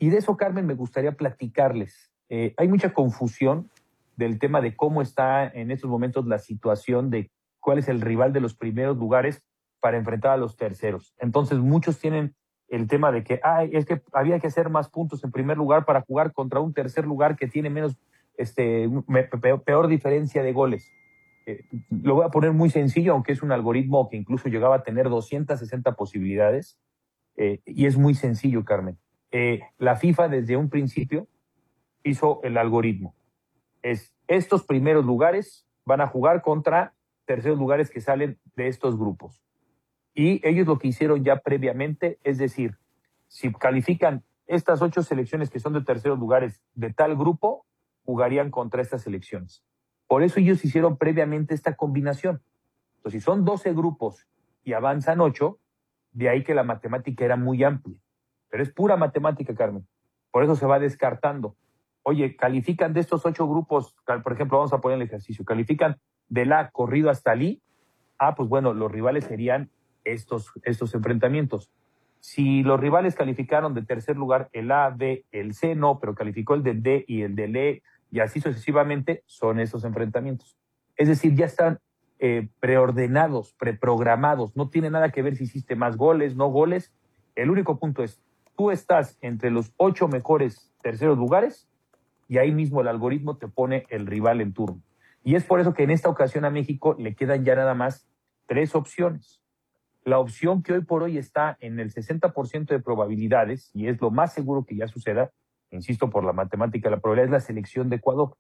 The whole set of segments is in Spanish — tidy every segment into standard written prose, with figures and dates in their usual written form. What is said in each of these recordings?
Y de eso, Carmen, me gustaría platicarles. Hay mucha confusión del tema de cómo está en estos momentos la situación de cuál es el rival de los primeros lugares para enfrentar a los terceros. Entonces, muchos tienen el tema de que es que había que hacer más puntos en primer lugar para jugar contra un tercer lugar que tiene menos, peor diferencia de goles. Lo voy a poner muy sencillo, aunque es un algoritmo que incluso llegaba a tener 260 posibilidades, y es muy sencillo, Carmen. La FIFA desde un principio hizo el algoritmo. Estos primeros lugares van a jugar contra terceros lugares que salen de estos grupos. Y ellos lo que hicieron ya previamente, es decir, si califican estas 8 selecciones que son de terceros lugares de tal grupo, jugarían contra estas selecciones. Por eso ellos hicieron previamente esta combinación. Entonces, si son 12 grupos y avanzan 8, de ahí que la matemática era muy amplia. Pero es pura matemática, Carmen. Por eso se va descartando. Oye, califican de estos 8 grupos, por ejemplo, vamos a poner el ejercicio, califican del A corrido hasta el I, pues bueno, los rivales serían estos enfrentamientos. Si los rivales calificaron de tercer lugar el A, B, el C no, pero calificó el del D y el del E, y así sucesivamente, son esos enfrentamientos. Es decir, ya están preordenados, preprogramados, no tiene nada que ver si hiciste más goles, no goles. El único punto es, tú estás entre los 8 mejores terceros lugares y ahí mismo el algoritmo te pone el rival en turno. Y es por eso que en esta ocasión a México le quedan ya nada más 3 opciones. La opción que hoy por hoy está en el 60% de probabilidades, y es lo más seguro que ya suceda, insisto, por la matemática, la probabilidad es la selección de Ecuador.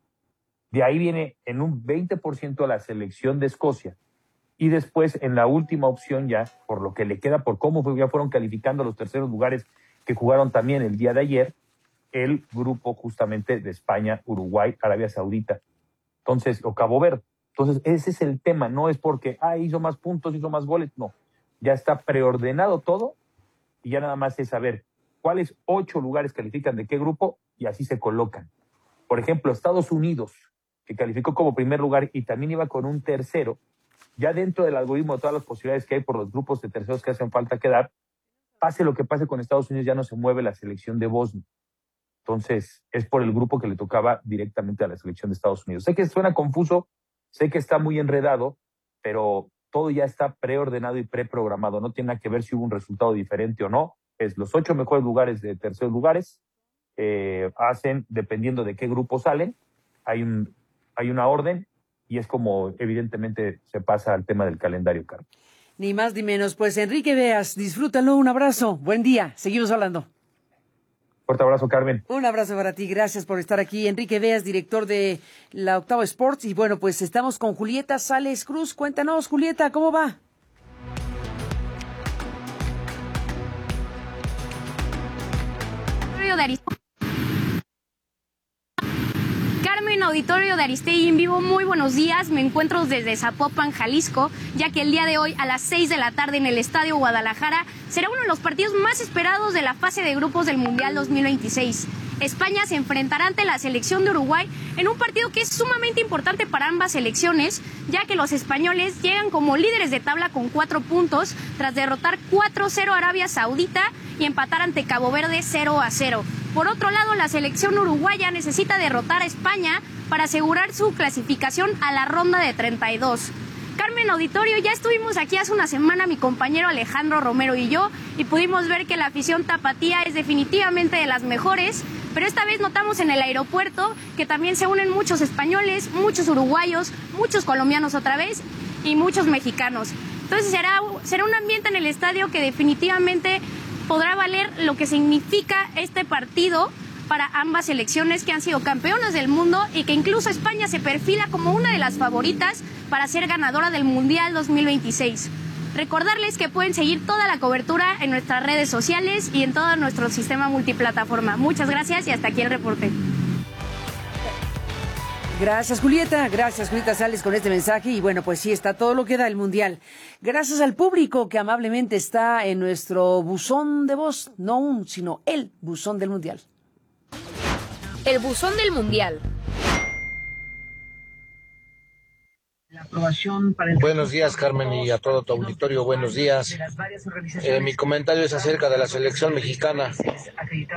De ahí viene en un 20% la selección de Escocia. Y después, en la última opción ya, por lo que le queda, por cómo ya fueron calificando los terceros lugares que jugaron también el día de ayer, el grupo justamente de España, Uruguay, Arabia Saudita, entonces, o Cabo Verde. Entonces, ese es el tema, no es porque, hizo más puntos, hizo más goles, no. Ya está preordenado todo y ya nada más es saber cuáles 8 lugares califican de qué grupo y así se colocan. Por ejemplo, Estados Unidos, que calificó como primer lugar y también iba con un tercero, ya dentro del algoritmo de todas las posibilidades que hay por los grupos de terceros que hacen falta quedar, pase lo que pase con Estados Unidos, ya no se mueve la selección de Bosnia. Entonces, es por el grupo que le tocaba directamente a la selección de Estados Unidos. Sé que suena confuso, sé que está muy enredado, pero todo ya está preordenado y preprogramado. No tiene nada que ver si hubo un resultado diferente o no. Es los 8 mejores lugares de terceros lugares, hacen, dependiendo de qué grupo salen, hay una orden y es como evidentemente se pasa al tema del calendario, Carmen. Ni más ni menos. Pues Enrique Beas, disfrútalo, un abrazo, buen día, seguimos hablando. Fuerte abrazo, Carmen. Un abrazo para ti, gracias por estar aquí. Enrique Beas, director de la Octava Sports. Y bueno, pues estamos con Julieta Sales Cruz. Cuéntanos, Julieta, ¿cómo va? Carmen, auditorio de Aristegui en vivo, muy buenos días. Me encuentro desde Zapopan, Jalisco, ya que el día de hoy a las 6 de la tarde en el Estadio Guadalajara será uno de los partidos más esperados de la fase de grupos del Mundial 2026. España se enfrentará ante la selección de Uruguay en un partido que es sumamente importante para ambas selecciones, ya que los españoles llegan como líderes de tabla con 4 puntos tras derrotar 4-0 a Arabia Saudita y empatar ante Cabo Verde 0-0. Por otro lado, la selección uruguaya necesita derrotar a España para asegurar su clasificación a la ronda de 32. Carmen, auditorio, ya estuvimos aquí hace una semana mi compañero Alejandro Romero y yo, y pudimos ver que la afición tapatía es definitivamente de las mejores, pero esta vez notamos en el aeropuerto que también se unen muchos españoles, muchos uruguayos, muchos colombianos otra vez y muchos mexicanos. Entonces será un ambiente en el estadio que definitivamente podrá valer lo que significa este partido para ambas selecciones que han sido campeonas del mundo y que incluso España se perfila como una de las favoritas para ser ganadora del Mundial 2026. Recordarles que pueden seguir toda la cobertura en nuestras redes sociales y en todo nuestro sistema multiplataforma. Muchas gracias y hasta aquí el reporte. Gracias, Julieta. Gracias, Julieta Sales, con este mensaje. Y bueno, pues sí, está todo lo que da el Mundial. Gracias al público que amablemente está en nuestro buzón de voz. No sino el buzón del Mundial. El buzón del Mundial. Buenos días, Carmen, y a todo tu auditorio, buenos días. Mi comentario es acerca de la selección mexicana.